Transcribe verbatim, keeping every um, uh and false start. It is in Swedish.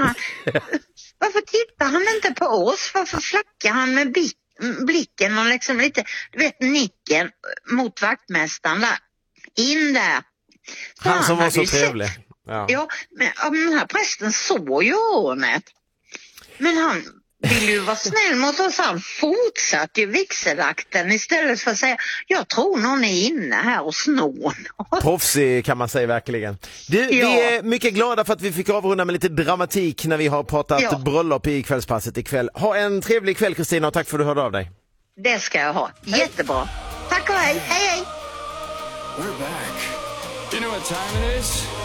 han, varför tittar han inte på oss? Varför flackar han med blick, blicken och liksom lite, du vet, nicken mot vaktmästaren där? In där. Så han som han var så trevlig. Sett, ja. ja, men den här prästen såg ju hånet. Men han vill ju vara snäll mot oss. Han fortsatte ju vigselakten istället för att säga, jag tror någon är inne här och snor. Proffsig kan man säga verkligen. Du, ja. Vi är mycket glada för att vi fick avrunda med lite dramatik när vi har pratat ja. bröllop i kvällspasset ikväll. Ha en trevlig kväll, Kristina, och tack för att du hörde av dig. Det ska jag ha. Jättebra. Tack och hej. Hej hej. We're back. You know what time it is?